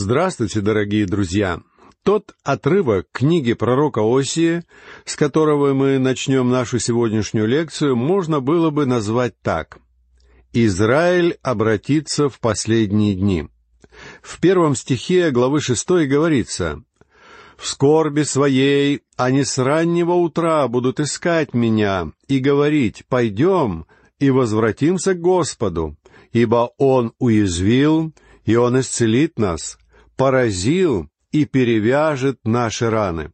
Здравствуйте, дорогие друзья! Тот отрывок книги пророка Осии, с которого мы начнем нашу сегодняшнюю лекцию, можно было бы назвать так: «Израиль обратится в последние дни». В 1 стихе главы 6 говорится: «В скорби своей они с раннего утра будут искать меня и говорить: пойдем и возвратимся к Господу, ибо Он уязвил, и Он исцелит нас, поразил и перевяжет наши раны».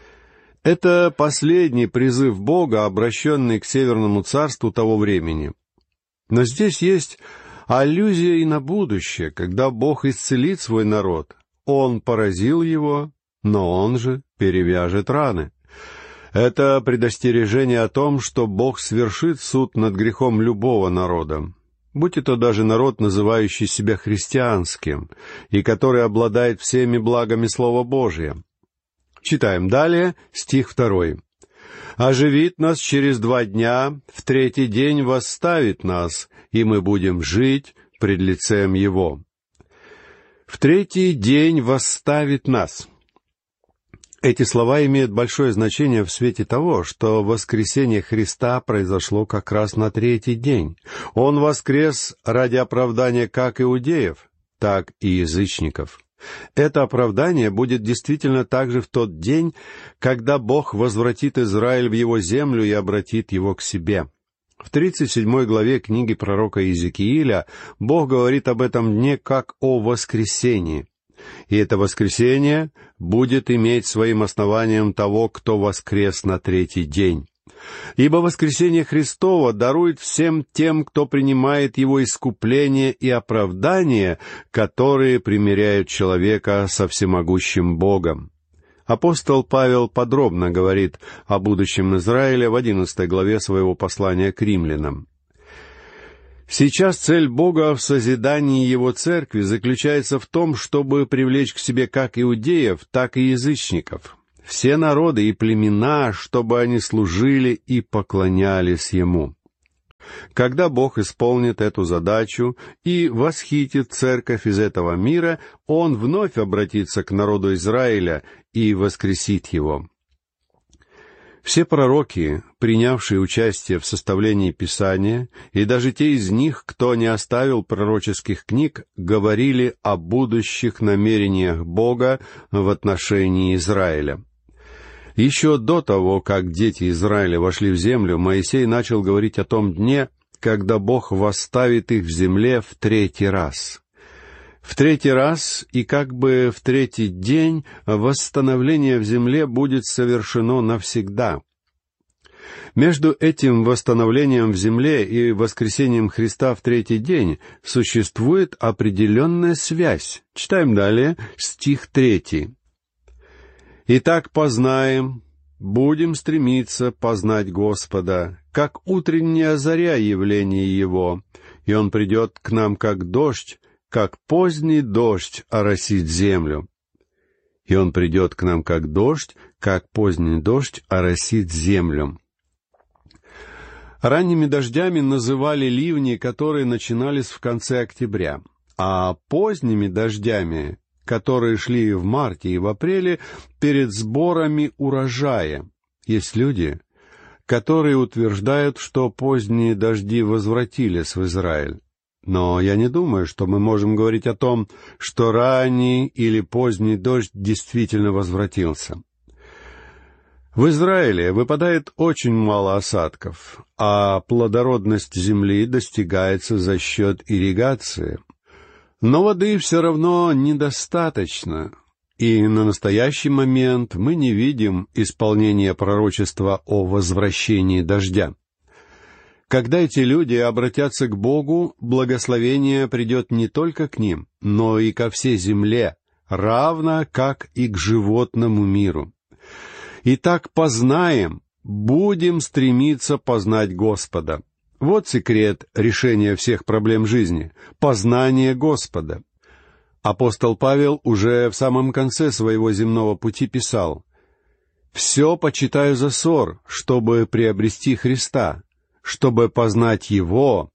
Это последний призыв Бога, обращенный к Северному царству того времени. Но здесь есть аллюзия и на будущее, когда Бог исцелит свой народ. Он поразил его, но Он же перевяжет раны. Это предостережение о том, что Бог свершит суд над грехом любого народа, будь это даже народ, называющий себя христианским, и который обладает всеми благами Слова Божия. Читаем далее, стих 2. «Оживит нас через 2 дня, в 3-й день восставит нас, и мы будем жить пред лицем Его». В 3-й день восставит нас. Эти слова имеют большое значение в свете того, что воскресение Христа произошло как раз на 3-й день. Он воскрес ради оправдания как иудеев, так и язычников. Это оправдание будет действительно также в тот день, когда Бог возвратит Израиль в его землю и обратит его к себе. В 37 главе книги пророка Иезекииля Бог говорит об этом дне как о воскресении. И это воскресение будет иметь своим основанием того, кто воскрес на 3-й день. Ибо воскресение Христово дарует всем тем, кто принимает его искупление и оправдание, которые примиряют человека со всемогущим Богом. Апостол Павел подробно говорит о будущем Израиля в 11 главе своего послания к римлянам. Сейчас цель Бога в созидании Его церкви заключается в том, чтобы привлечь к себе как иудеев, так и язычников, все народы и племена, чтобы они служили и поклонялись Ему. Когда Бог исполнит эту задачу и восхитит церковь из этого мира, Он вновь обратится к народу Израиля и воскресит его. Все пророки, принявшие участие в составлении Писания, и даже те из них, кто не оставил пророческих книг, говорили о будущих намерениях Бога в отношении Израиля. Еще до того, как дети Израиля вошли в землю, Моисей начал говорить о том дне, когда Бог восставит их в земле в 3-й раз. В 3-й раз и как бы в 3-й день восстановление в земле будет совершено навсегда. Между этим восстановлением в земле и воскресением Христа в 3-й день существует определенная связь. Читаем далее, стих 3. «Итак, познаем, будем стремиться познать Господа, как утренняя заря явление Его, и Он придет к нам как дождь, как поздний дождь оросит землю». И Он придет к нам как дождь, как поздний дождь оросит землю. Ранними дождями называли ливни, которые начинались в конце октября, а поздними дождями, которые шли в марте и в апреле, перед сборами урожая. Есть люди, которые утверждают, что поздние дожди возвратились в Израиль. Но я не думаю, что мы можем говорить о том, что ранний или поздний дождь действительно возвратился. В Израиле выпадает очень мало осадков, а плодородность земли достигается за счет ирригации. Но воды все равно недостаточно, и на настоящий момент мы не видим исполнения пророчества о возвращении дождя. Когда эти люди обратятся к Богу, благословение придет не только к ним, но и ко всей земле, равно как и к животному миру. Итак, познаем, будем стремиться познать Господа. Вот секрет решения всех проблем жизни — познание Господа. Апостол Павел уже в самом конце своего земного пути писал: «Все почитаю за ссор, чтобы приобрести Христа, чтобы познать Его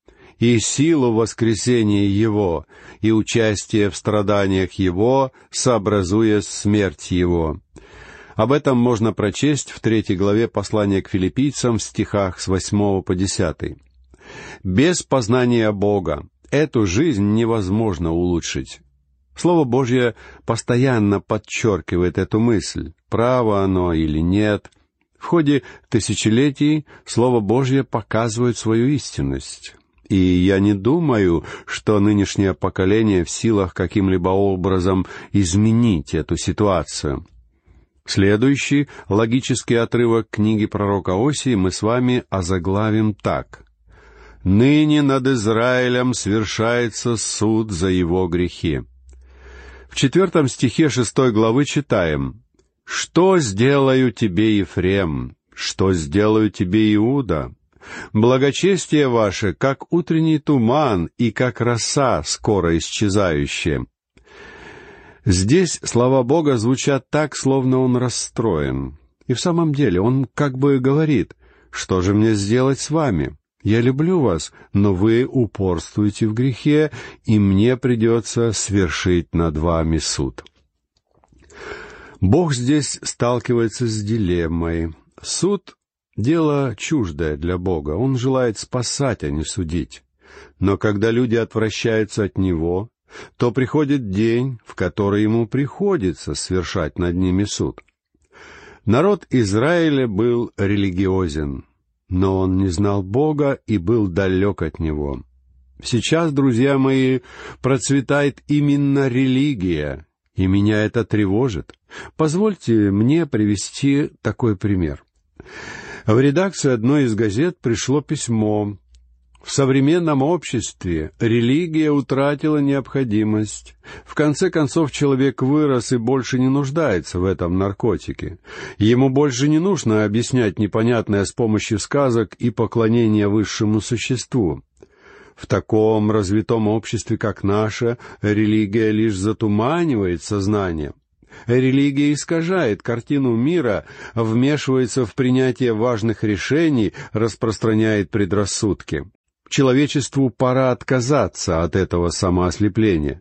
и силу воскресения Его, и участие в страданиях Его, сообразуя смерть Его». Об этом можно прочесть в 3 главе послания к Филиппийцам в стихах с 8 по 10. Без познания Бога эту жизнь невозможно улучшить. Слово Божье постоянно подчеркивает эту мысль, право оно или нет. В ходе тысячелетий Слово Божье показывает свою истинность. И я не думаю, что нынешнее поколение в силах каким-либо образом изменить эту ситуацию. Следующий логический отрывок книги пророка Осии мы с вами озаглавим так: «Ныне над Израилем свершается суд за его грехи». В 4 стихе 6 главы читаем: «Что сделаю тебе, Ефрем? Что сделаю тебе, Иуда? Благочестие ваше, как утренний туман и как роса, скоро исчезающая». Здесь слова Бога звучат так, словно он расстроен. И в самом деле он как бы говорит: «Что же мне сделать с вами? Я люблю вас, но вы упорствуете в грехе, и мне придется свершить над вами суд». Бог здесь сталкивается с дилеммой. Суд — дело чуждое для Бога. Он желает спасать, а не судить. Но когда люди отвращаются от Него, то приходит день, в который Ему приходится свершать над ними суд. Народ Израиля был религиозен, но он не знал Бога и был далек от Него. Сейчас, друзья мои, процветает именно религия, и меня это тревожит. Позвольте мне привести такой пример. В редакцию одной из газет пришло письмо: «В современном обществе религия утратила необходимость. В конце концов, человек вырос и больше не нуждается в этом наркотике. Ему больше не нужно объяснять непонятное с помощью сказок и поклонения высшему существу. В таком развитом обществе, как наше, религия лишь затуманивает сознание. Религия искажает картину мира, вмешивается в принятие важных решений, распространяет предрассудки. Человечеству пора отказаться от этого самоослепления».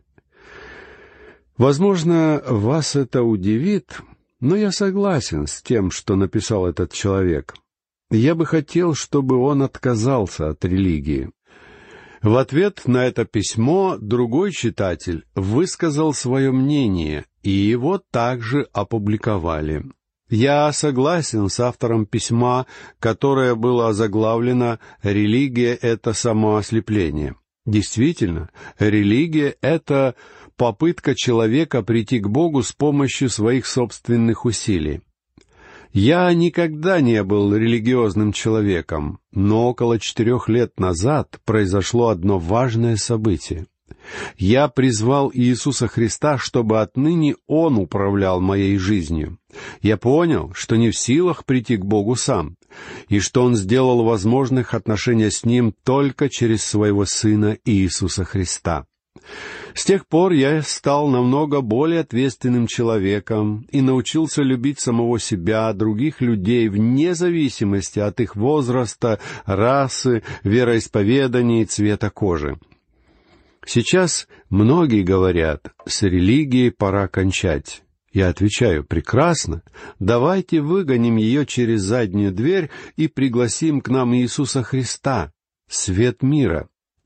Возможно, вас это удивит, но я согласен с тем, что написал этот человек. Я бы хотел, чтобы он отказался от религии. В ответ на это письмо другой читатель высказал свое мнение, и его также опубликовали. Я согласен с автором письма, которое было озаглавлено «Религия — это самоослепление». Действительно, религия — это попытка человека прийти к Богу с помощью своих собственных усилий. Я никогда не был религиозным человеком, но около 4 лет назад произошло одно важное событие. Я призвал Иисуса Христа, чтобы отныне Он управлял моей жизнью. Я понял, что не в силах прийти к Богу сам, и что Он сделал возможных отношения с Ним только через Своего Сына Иисуса Христа. С тех пор я стал намного более ответственным человеком и научился любить самого себя, других людей, вне зависимости от их возраста, расы, вероисповедания и цвета кожи. Сейчас многие говорят: с религией пора кончать. Я отвечаю: прекрасно, давайте выгоним ее через заднюю дверь и пригласим к нам Иисуса Христа, свет мира.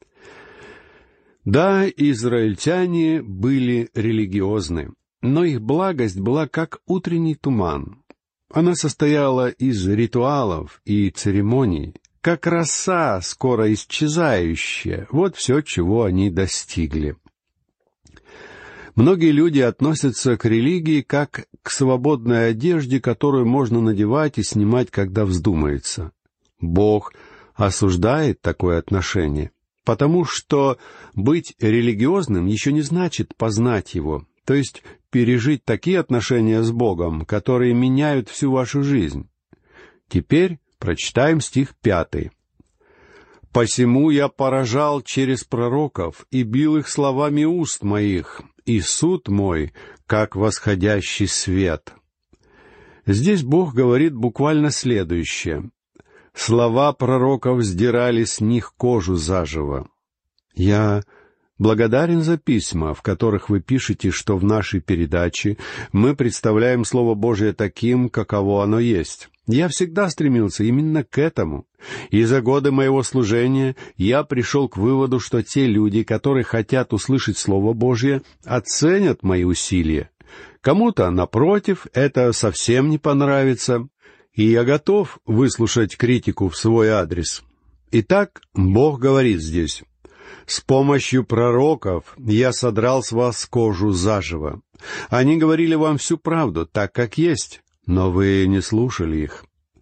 Да, израильтяне были религиозны, но их благость была как утренний туман. Она состояла из ритуалов и церемоний, как роса, скоро исчезающая. Вот все, чего они достигли. Многие люди относятся к религии как к свободной одежде, которую можно надевать и снимать, когда вздумается. Бог осуждает такое отношение, потому что быть религиозным еще не значит познать Его, то есть пережить такие отношения с Богом, которые меняют всю вашу жизнь. Теперь прочитаем стих 5. «Посему я поражал через пророков и бил их словами уст моих, и суд мой, как восходящий свет». Здесь Бог говорит буквально следующее: «Слова пророков сдирали с них кожу заживо». Я благодарен за письма, в которых вы пишете, что в нашей передаче мы представляем Слово Божие таким, каково оно есть. Я всегда стремился именно к этому. И за годы моего служения я пришел к выводу, что те люди, которые хотят услышать Слово Божье, оценят мои усилия. Кому-то, напротив, это совсем не понравится, и я готов выслушать критику в свой адрес. Итак, Бог говорит здесь: «С помощью пророков я содрал с вас кожу заживо. Они говорили вам всю правду, так как есть, но вы не слушали их».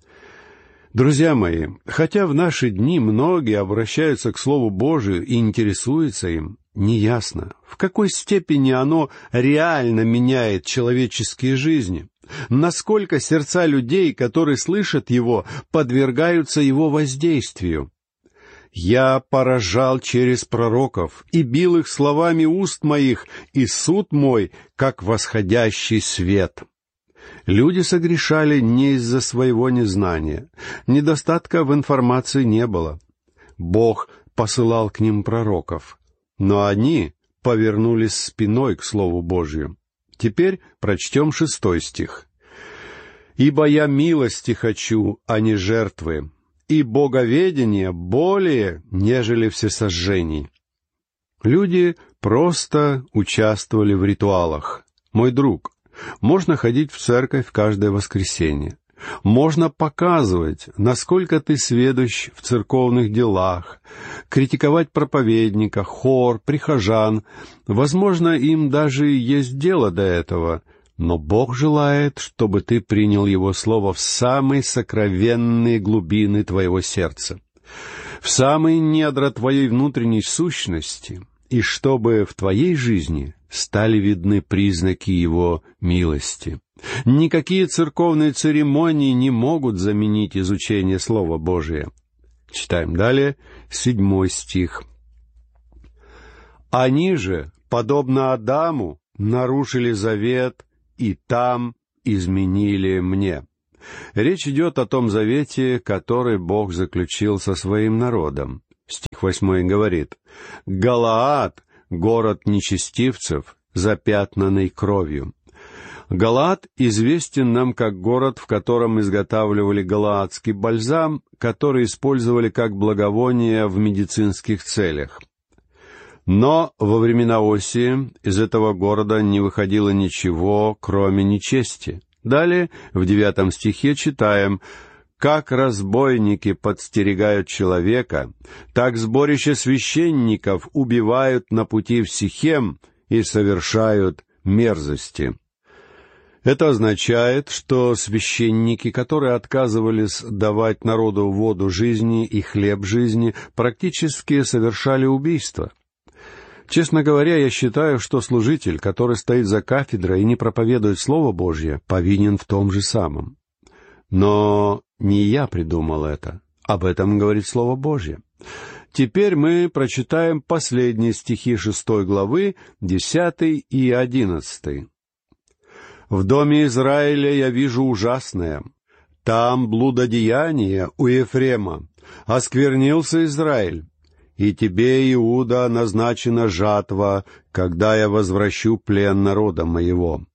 Друзья мои, хотя в наши дни многие обращаются к Слову Божию и интересуются им, неясно, в какой степени оно реально меняет человеческие жизни, насколько сердца людей, которые слышат его, подвергаются его воздействию. «Я поражал через пророков и бил их словами уст моих, и суд мой, как восходящий свет». Люди согрешали не из-за своего незнания. Недостатка в информации не было. Бог посылал к ним пророков, но они повернулись спиной к Слову Божию. Теперь прочтем 6 стих. «Ибо я милости хочу, а не жертвы, и боговедение более, нежели всесожжений». Люди просто участвовали в ритуалах. Мой друг, можно ходить в церковь каждое воскресенье. Можно показывать, насколько ты сведущ в церковных делах, критиковать проповедника, хор, прихожан. Возможно, им даже и есть дело до этого, но Бог желает, чтобы ты принял Его Слово в самые сокровенные глубины твоего сердца, в самые недра твоей внутренней сущности, и чтобы в твоей жизни стали видны признаки Его милости. Никакие церковные церемонии не могут заменить изучение Слова Божия. Читаем далее, 7 стих. «Они же, подобно Адаму, нарушили завет, и там изменили мне». Речь идет о том завете, который Бог заключил со своим народом. Стих 8 говорит: «Галаад, город нечестивцев, запятнанный кровью». Галаад известен нам как город, в котором изготавливали галаадский бальзам, который использовали как благовоние в медицинских целях. Но во времена Осии из этого города не выходило ничего, кроме нечести. Далее, в 9 стихе читаем: «Как разбойники подстерегают человека, так сборище священников убивают на пути в Сихем и совершают мерзости». Это означает, что священники, которые отказывались давать народу воду жизни и хлеб жизни, практически совершали убийство. Честно говоря, я считаю, что служитель, который стоит за кафедрой и не проповедует Слово Божье, повинен в том же самом. Но не я придумал это. Об этом говорит Слово Божье. Теперь мы прочитаем последние стихи 6 главы, 10 и 11. «В доме Израиля я вижу ужасное. Там блудодеяние у Ефрема. Осквернился Израиль. И тебе, Иуда, назначена жатва, когда я возвращу плен народа моего».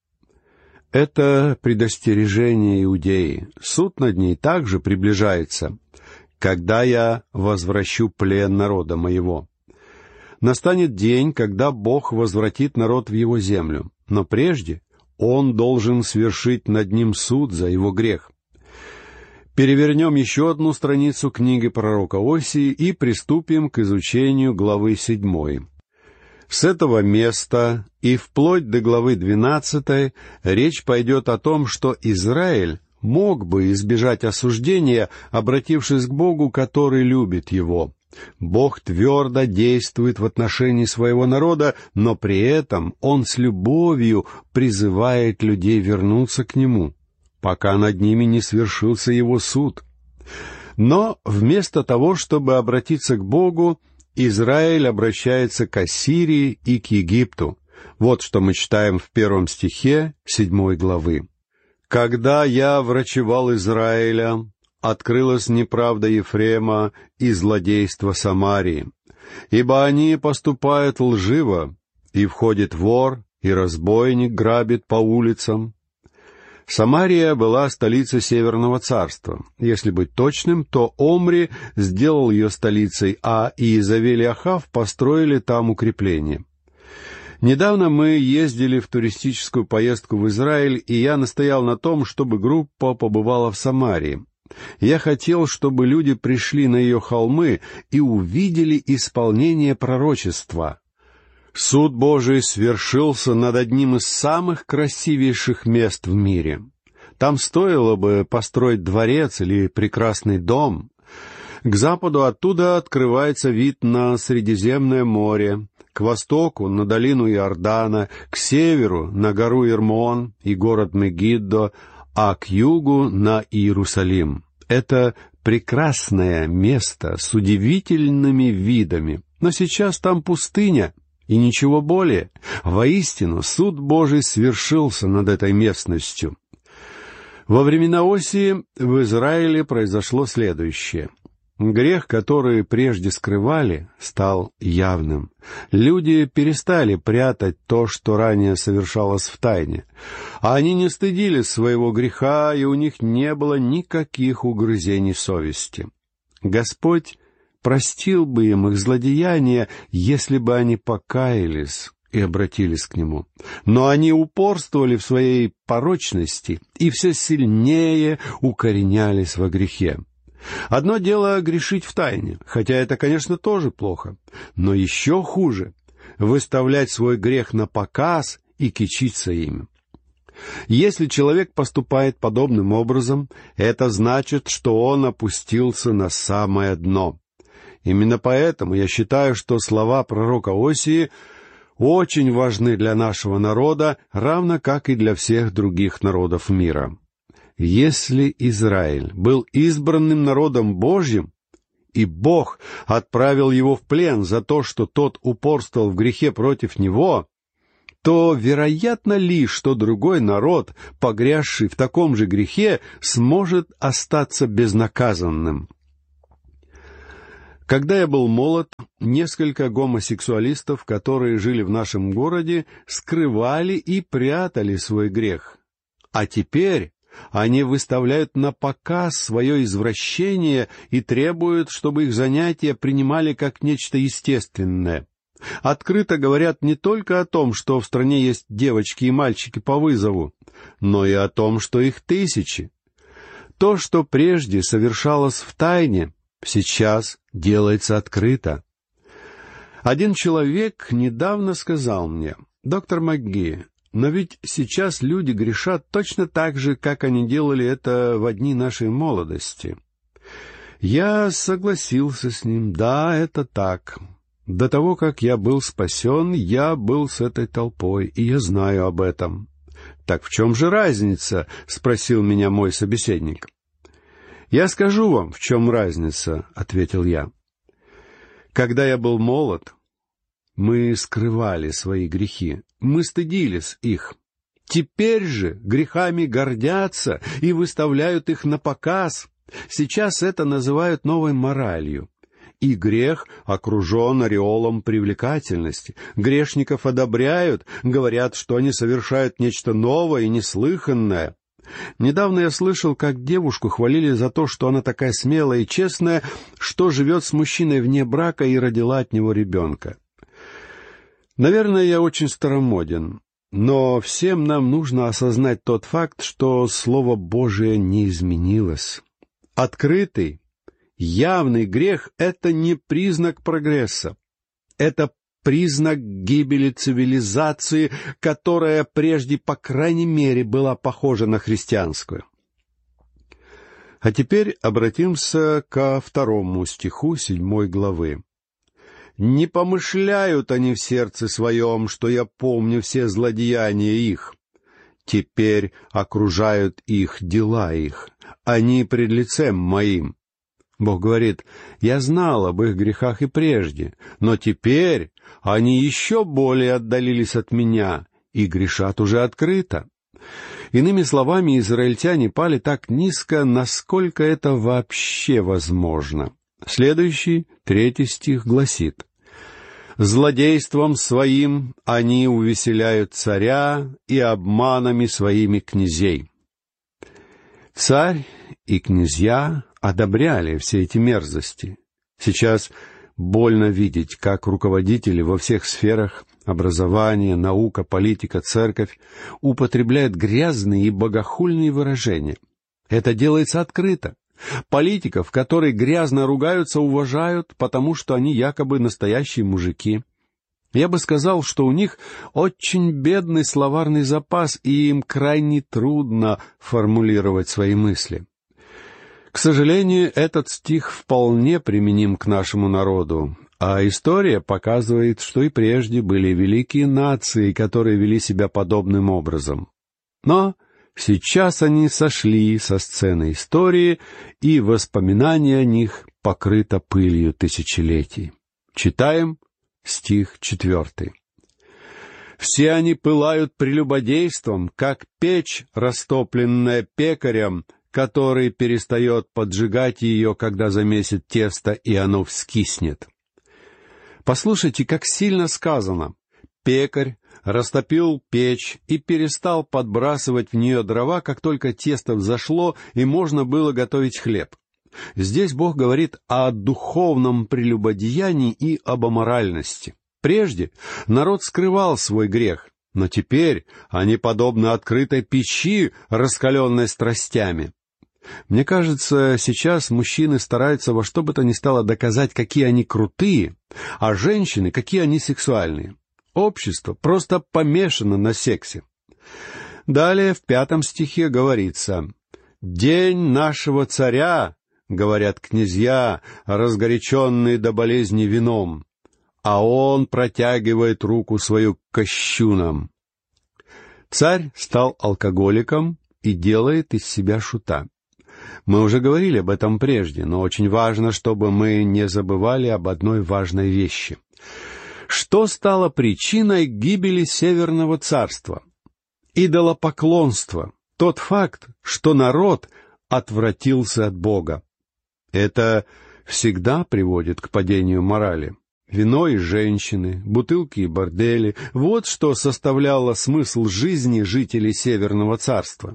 Это предостережение Иудеи. Суд над ней также приближается. «Когда я возвращу плен народа моего». Настанет день, когда Бог возвратит народ в его землю, но прежде Он должен свершить над ним суд за его грех. Перевернем еще одну страницу книги пророка Осии и приступим к изучению главы 7. С этого места и вплоть до главы 12 речь пойдет о том, что Израиль мог бы избежать осуждения, обратившись к Богу, который любит его. Бог твердо действует в отношении своего народа, но при этом Он с любовью призывает людей вернуться к Нему, пока над ними не свершился Его суд. Но вместо того, чтобы обратиться к Богу, Израиль обращается к Ассирии и к Египту. Вот что мы читаем в 1 стихе 7 главы. «Когда я врачевал Израиля, открылась неправда Ефрема и злодейство Самарии, ибо они поступают лживо, и входит вор, и разбойник грабит по улицам». Самария была столицей Северного царства. Если быть точным, то Омри сделал ее столицей, а Иезавель и Ахав построили там укрепления. Недавно мы ездили в туристическую поездку в Израиль, и я настоял на том, чтобы группа побывала в Самарии. Я хотел, чтобы люди пришли на ее холмы и увидели исполнение пророчества. Суд Божий свершился над одним из самых красивейших мест в мире. Там стоило бы построить дворец или прекрасный дом. К западу оттуда открывается вид на Средиземное море, к востоку — на долину Иордана, к северу — на гору Ирмон и город Мегиддо, а к югу — на Иерусалим. Это прекрасное место с удивительными видами, но сейчас там пустыня и ничего более. Воистину, суд Божий свершился над этой местностью. Во времена Осии в Израиле произошло следующее. Грех, который прежде скрывали, стал явным. Люди перестали прятать то, что ранее совершалось в тайне. А они не стыдились своего греха, и у них не было никаких угрызений совести. Господь простил бы им их злодеяния, если бы они покаялись и обратились к Нему. Но они упорствовали в своей порочности и все сильнее укоренялись во грехе. Одно дело грешить в тайне, хотя это, конечно, тоже плохо, но еще хуже — выставлять свой грех на показ и кичиться им. Если человек поступает подобным образом, это значит, что он опустился на самое дно. Именно поэтому я считаю, что слова пророка Осии очень важны для нашего народа, равно как и для всех других народов мира. Если Израиль был избранным народом Божьим, и Бог отправил его в плен за то, что тот упорствовал в грехе против него, то вероятно ли, что другой народ, погрязший в таком же грехе, сможет остаться безнаказанным? Когда я был молод, несколько гомосексуалистов, которые жили в нашем городе, скрывали и прятали свой грех. А теперь они выставляют на показ свое извращение и требуют, чтобы их занятия принимали как нечто естественное. Открыто говорят не только о том, что в стране есть девочки и мальчики по вызову, но и о том, что их тысячи. То, что прежде совершалось в тайне, сейчас делается открыто. Один человек недавно сказал мне: «Доктор МакГи, но ведь сейчас люди грешат точно так же, как они делали это в дни нашей молодости». Я согласился с ним. Да, это так. До того, как я был спасен, я был с этой толпой, и я знаю об этом. «Так в чем же разница?» — спросил меня мой собеседник. «Я скажу вам, в чем разница», — ответил я. «Когда я был молод, мы скрывали свои грехи, мы стыдились их. Теперь же грехами гордятся и выставляют их на показ. Сейчас это называют новой моралью. И грех окружен ореолом привлекательности. Грешников одобряют, говорят, что они совершают нечто новое и неслыханное. Недавно я слышал, как девушку хвалили за то, что она такая смелая и честная, что живет с мужчиной вне брака и родила от него ребенка. Наверное, я очень старомоден, но всем нам нужно осознать тот факт, что Слово Божие не изменилось. Открытый, явный грех — это не признак прогресса. Это признак гибели цивилизации, которая прежде, по крайней мере, была похожа на христианскую. А теперь обратимся ко 2 стиху 7 главы. «Не помышляют они в сердце своем, что я помню все злодеяния их. Теперь окружают их дела их, они пред лицем моим». Бог говорит: «Я знал об их грехах и прежде, но теперь они еще более отдалились от меня и грешат уже открыто». Иными словами, израильтяне пали так низко, насколько это вообще возможно. Следующий, 3 стих, гласит: «Злодейством своим они увеселяют царя и обманами своими князей». Царь и князья одобряли все эти мерзости. Сейчас больно видеть, как руководители во всех сферах — образование, наука, политика, церковь — употребляют грязные и богохульные выражения. Это делается открыто. Политиков, которые грязно ругаются, уважают, потому что они якобы настоящие мужики. Я бы сказал, что у них очень бедный словарный запас, и им крайне трудно формулировать свои мысли. К сожалению, этот стих вполне применим к нашему народу, а история показывает, что и прежде были великие нации, которые вели себя подобным образом. Но сейчас они сошли со сцены истории, и воспоминание о них покрыто пылью тысячелетий. Читаем стих 4. «Все они пылают прелюбодейством, как печь, растопленная пекарем, который перестает поджигать ее, когда замесит тесто, и оно вскиснет». Послушайте, как сильно сказано. Пекарь растопил печь и перестал подбрасывать в нее дрова, как только тесто взошло, и можно было готовить хлеб. Здесь Бог говорит о духовном прелюбодеянии и об аморальности. Прежде народ скрывал свой грех, но теперь они подобны открытой печи, раскаленной страстями. Мне кажется, сейчас мужчины стараются во что бы то ни стало доказать, какие они крутые, а женщины, какие они сексуальные. Общество просто помешано на сексе. Далее в 5 стихе говорится: «День нашего царя, — говорят князья, разгоряченные до болезни вином, а он протягивает руку свою к кощунам». Царь стал алкоголиком и делает из себя шута. Мы уже говорили об этом прежде, но очень важно, чтобы мы не забывали об одной важной вещи. Что стало причиной гибели Северного царства? Идолопоклонство. Тот факт, что народ отвратился от Бога. Это всегда приводит к падению морали. Вино и женщины, бутылки и бордели — вот что составляло смысл жизни жителей Северного царства.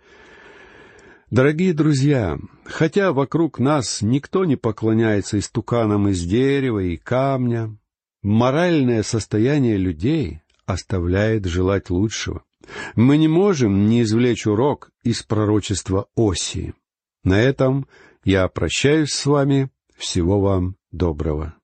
Дорогие друзья, хотя вокруг нас никто не поклоняется истуканам из дерева и камня, моральное состояние людей оставляет желать лучшего. Мы не можем не извлечь урок из пророчества Осии. На этом я прощаюсь с вами. Всего вам доброго.